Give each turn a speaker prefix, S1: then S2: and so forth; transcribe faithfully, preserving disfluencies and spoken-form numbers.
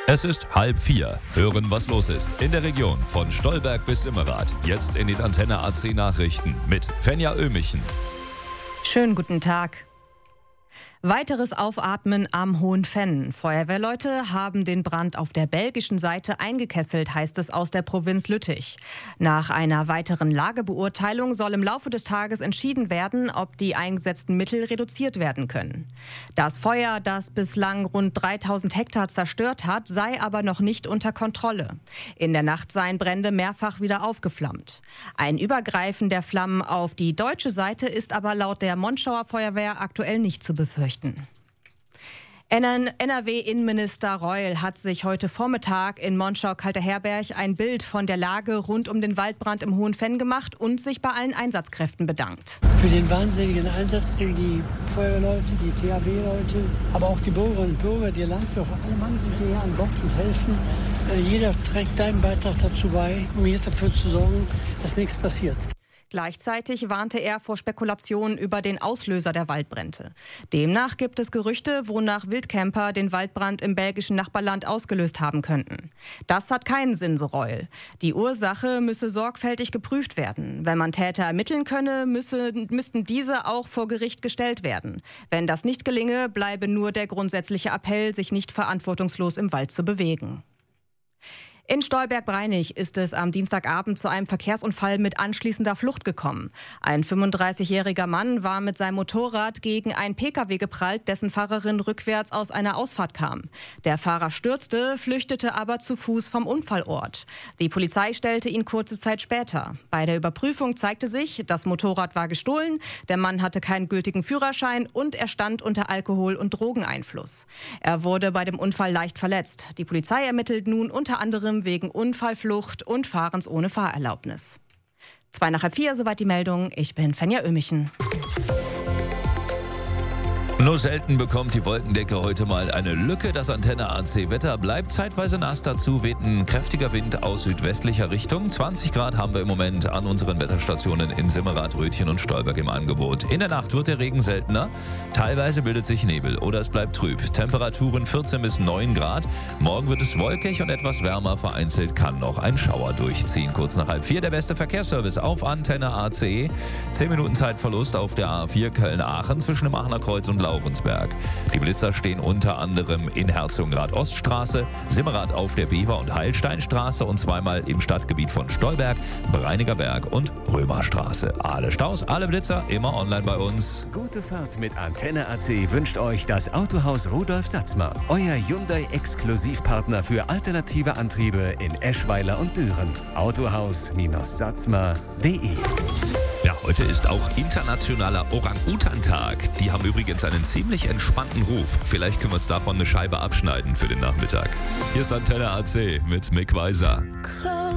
S1: Es ist halb vier. Hören, was los ist in der Region von Stolberg bis Simmerath. Jetzt in den Antenne A C Nachrichten mit Fenja Ömichen.
S2: Schönen guten Tag. Weiteres Aufatmen am Hohenfenn. Feuerwehrleute haben den Brand auf der belgischen Seite eingekesselt, heißt es aus der Provinz Lüttich. Nach einer weiteren Lagebeurteilung soll im Laufe des Tages entschieden werden, ob die eingesetzten Mittel reduziert werden können. Das Feuer, das bislang rund dreitausend Hektar zerstört hat, sei aber noch nicht unter Kontrolle. In der Nacht seien Brände mehrfach wieder aufgeflammt. Ein Übergreifen der Flammen auf die deutsche Seite ist aber laut der Monschauer Feuerwehr aktuell nicht zu befürchten. N R W-Innenminister Reul hat sich heute Vormittag in Monschau-Kalterherberg ein Bild von der Lage rund um den Waldbrand im Hohenfenn gemacht und sich bei allen Einsatzkräften bedankt.
S3: Für den wahnsinnigen Einsatz, den die Feuerwehrleute, die T H W-Leute, aber auch die Bürgerinnen und Bürger, die Landwirte, alle Mann sind hier an Bord und helfen. Jeder trägt seinen Beitrag dazu bei, um hier dafür zu sorgen, dass nichts passiert.
S2: Gleichzeitig warnte er vor Spekulationen über den Auslöser der Waldbrände. Demnach gibt es Gerüchte, wonach Wildcamper den Waldbrand im belgischen Nachbarland ausgelöst haben könnten. Das hat keinen Sinn, so Reul. Die Ursache müsse sorgfältig geprüft werden. Wenn man Täter ermitteln könne, müsse, müssten diese auch vor Gericht gestellt werden. Wenn das nicht gelinge, bleibe nur der grundsätzliche Appell, sich nicht verantwortungslos im Wald zu bewegen. In Stolberg-Breinig ist es am Dienstagabend zu einem Verkehrsunfall mit anschließender Flucht gekommen. Ein fünfunddreißigjähriger Mann war mit seinem Motorrad gegen einen Pkw geprallt, dessen Fahrerin rückwärts aus einer Ausfahrt kam. Der Fahrer stürzte, flüchtete aber zu Fuß vom Unfallort. Die Polizei stellte ihn kurze Zeit später. Bei der Überprüfung zeigte sich, das Motorrad war gestohlen, der Mann hatte keinen gültigen Führerschein und er stand unter Alkohol- und Drogeneinfluss. Er wurde bei dem Unfall leicht verletzt. Die Polizei ermittelt nun unter anderem wegen Unfallflucht und Fahrens ohne Fahrerlaubnis. Zwei nach halb vier, soweit die Meldung. Ich bin Fenja Ömichen.
S1: Nur selten bekommt die Wolkendecke heute mal eine Lücke. Das Antenne A C-Wetter bleibt zeitweise nass. Dazu weht ein kräftiger Wind aus südwestlicher Richtung. zwanzig Grad haben wir im Moment an unseren Wetterstationen in Simmerath, Rötchen und Stolberg im Angebot. In der Nacht wird der Regen seltener. Teilweise bildet sich Nebel oder es bleibt trüb. Temperaturen vierzehn bis neun Grad. Morgen wird es wolkig und etwas wärmer. Vereinzelt kann noch ein Schauer durchziehen. Kurz nach halb vier der beste Verkehrsservice auf Antenne A C. zehn Minuten Zeitverlust auf der A vier Köln-Aachen zwischen dem Aachener Kreuz und Laurensberg. Die Blitzer stehen unter anderem in Herzogenrath-Oststraße, Simmerath auf der Bever- und Heilsteinstraße und zweimal im Stadtgebiet von Stolberg, Breiniger Berg und Römerstraße. Alle Staus, alle Blitzer, immer online bei uns.
S4: Gute Fahrt mit Antenne A C wünscht euch das Autohaus Rudolf Satzmer, euer Hyundai-Exklusivpartner für alternative Antriebe in Eschweiler und Düren. Autohaus-satzmer punkt de.
S1: Ja, heute ist auch internationaler Orang-Utan-Tag. Die haben übrigens einen ziemlich entspannten Ruf. Vielleicht können wir uns davon eine Scheibe abschneiden für den Nachmittag. Hier ist Antenne A C mit Mick Weiser.